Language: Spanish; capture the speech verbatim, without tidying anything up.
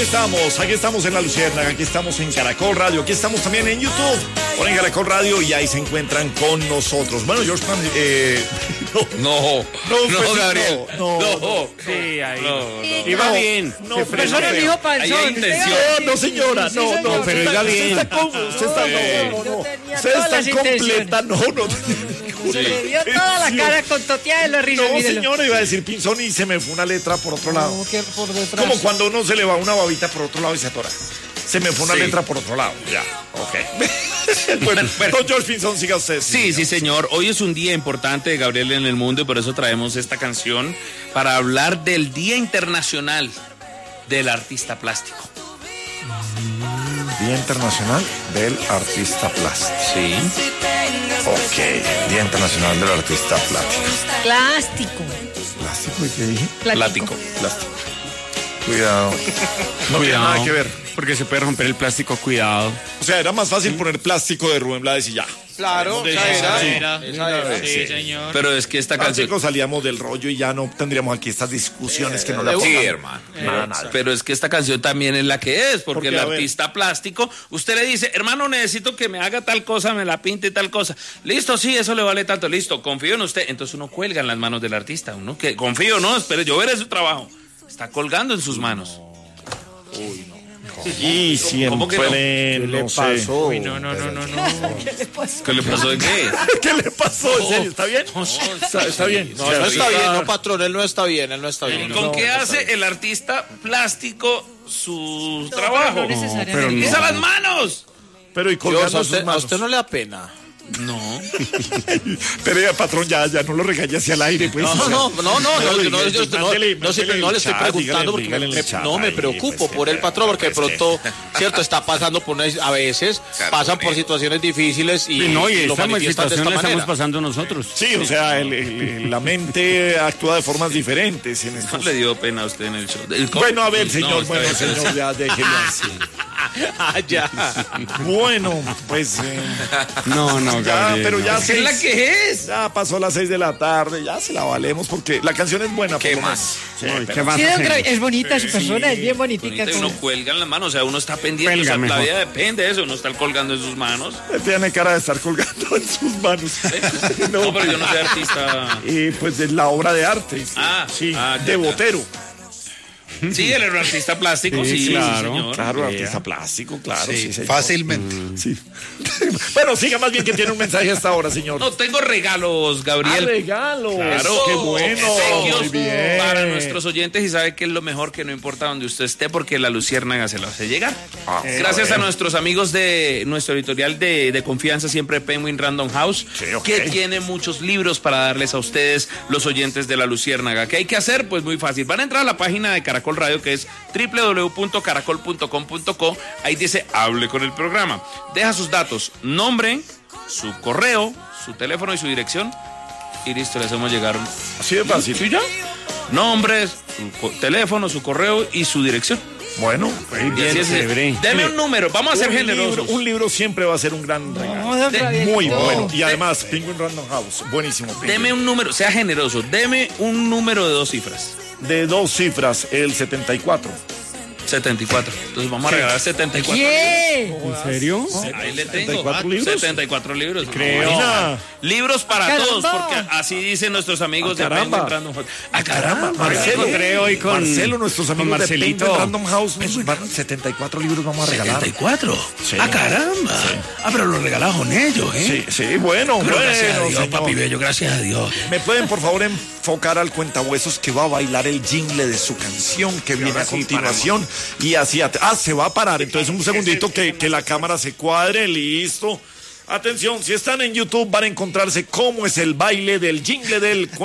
estamos, aquí estamos en La Luciérnaga, aquí estamos en Caracol Radio, aquí estamos también en YouTube. Ponen Caracol Radio y ahí se encuentran con nosotros. Bueno, George Pan, eh, no, no, no, no, pues, Gabriel, no, no, no, sí, ahí no, no. iba no, bien. No, se pero frenó no feo. dijo Ahí hay intención. No, no, señora, Sí, no, señor. no, pero usted iba está- bien. Usted está, con- usted está, no, no, no. Yo tenía Usted todas está las intenciones. completa, no, no. Se le dio toda la cara con toteada de la risa. No, mírelo. señora, iba a decir pinzón y se me fue una letra por otro lado. Como que por detrás. Como cuando uno se le va una babita por otro lado y se atora. Se me fue una Sí. letra por otro lado. Ya, ok. bueno, Bueno. don George Pinzón, siga usted. Sí, sí, señor. Hoy es un día importante de Gabriel en el mundo y por eso traemos esta canción para hablar del Día Internacional del Artista Plástico. Día Internacional del Artista Plástico. Sí. Ok, Día Internacional del Artista Plástico. Plástico. ¿Plástico y qué dije? Plástico. Plástico. Cuidado. No tiene Cuidado, nada que ver. porque se puede romper el plástico, cuidado. O sea, era más fácil poner plástico de Rubén Blades y ya. Claro, De esa esa era. era. Esa era. Sí, señor. Pero es que esta canción... Plástico salíamos del rollo y ya no tendríamos aquí estas discusiones que no le Sí, aportan hermano. nada, nada. Pero es que esta canción también es la que es, porque Porque, el a ver. artista plástico, usted le dice, hermano, necesito que me haga tal cosa, me la pinte tal cosa. Listo, sí, eso le vale tanto, listo, confío en usted. Entonces uno cuelga en las manos del artista, uno que confío, no, espere, yo veré su trabajo. Está colgando en sus manos. Y ¿Cómo que no? siempre, ¿Qué le no sé. pasó? Uy, no, no, no, no, no. ¿Qué le pasó de qué? ¿Qué le pasó? ¿En serio? ¿Está bien? Está, está bien. No, no está bien, no, patrón, él no está bien, él no está bien. ¿Con No, qué no está hace bien. el artista plástico su trabajo? No necesariamente. pero no. ¡Usa las manos! Pero y Dios, colgando a, sus usted, a manos. usted no le da pena. No. Pero ya, patrón, ya, ya no lo regañe hacia el aire, pues. No, o sea. no, no, no, no, no, dígale, no, yo- no, mándele, no, siempre- mándele no el le estoy chat, preguntando dígale, porque dígale en me- el chat no me ahí, preocupo pues, por el que- patrón porque de pues, que- pronto, cierto, está pasando por una, a veces pasan por situaciones difíciles y, Y no, y y lo esta manifiestan de situación esta la estamos manera. pasando nosotros. Sí, o sea, el- el- la mente actúa de formas diferentes en No estos... le dio pena a usted en el show. El co- Bueno, a ver, No, señor, está bueno, bien, está señor, ya déjelo así. Ah, ya. Bueno, pues... eh, No, no, ya, Gabriel. pero ya bien. ¿Qué es la seis- que es? Ya pasó las seis de la tarde, ya se la valemos porque la canción es buena. ¿Qué por lo más? menos. No, Sí, ¿qué más Sí, don hacemos? Gra- es bonita su persona, es bien bonitica. Bonita, y como- uno cuelga en las manos, o sea, uno está pendiente, Cuelga o sea, la mejor. vida depende de eso, uno está colgando en sus manos. pero tiene cara de estar colgando en sus manos. No, pero yo no soy artista. Y pues de la obra de arte. Ah, sí, ah, ya, de ya. Botero. Sí, él era un artista plástico, sí, Sí, claro. señor. Claro, Yeah. artista plástico, claro. Sí, señor. Fácilmente. Sí. Bueno, siga más bien que tiene un mensaje hasta ahora, señor. No, tengo regalos, Ah, Gabriel. regalo. Claro, Qué bueno. obsequios Muy bien. para nuestros oyentes y sabe que es lo mejor, que no importa donde usted esté porque la Luciérnaga se lo hace llegar. Ah, Gracias bueno. a nuestros amigos de nuestro editorial de, de confianza, siempre Penguin Random House, Sí, ok. que tiene muchos libros para darles a ustedes, los oyentes de la Luciérnaga. ¿Qué hay que hacer? Pues muy fácil. Van a entrar a la página de Caracol Radio, que es doble u doble u doble u punto caracol punto com punto co. Ahí dice hable con el programa. Deja sus datos, nombre, su correo, su teléfono y su dirección. Y listo, le hacemos llegar un... Así de fácil. ¿Sí ya? Nombres, su co- teléfono, su correo y su dirección. Bueno, Y así es. chévere. Deme un número, vamos a ser un generosos. libro, un libro siempre va a ser un gran regalo. No, don Gabriel. Muy No. bueno. Y además, Penguin Random House. Buenísimo. Penguin. Deme un número, sea generoso, deme un número de dos cifras. De dos cifras, el setenta y cuatro. setenta y cuatro. Entonces vamos a regalar setenta y cuatro. ¿Qué? ¿En serio? Ahí le tengo. ¿setenta y cuatro libros? setenta y cuatro libros. Creo. Imagina. Libros para ¡Caramba! todos, porque así dicen nuestros amigos ¡Ah, de caramba! Penguin Random House. ¡Ah, caramba! Marcelo, encontré hoy con- Marcelo, nuestros con amigos de Marcelito. Penguin Random House, nos van- setenta y cuatro libros vamos a regalar. setenta y cuatro. Sí. ¡Ah, caramba! Ah, pero los regalados con ellos, ¿eh? Sí, sí, bueno, Pero bueno, gracias a Dios, señor. papi bello, gracias a Dios. ¿Me pueden, por favor, enfocar al cuentahuesos que va a bailar el jingle de su canción que viene a continuación? Y así, at- ah, se va a parar. Entonces, un segundito que, que la cámara se cuadre, listo. Atención, si están en YouTube van a encontrarse cómo es el baile del jingle del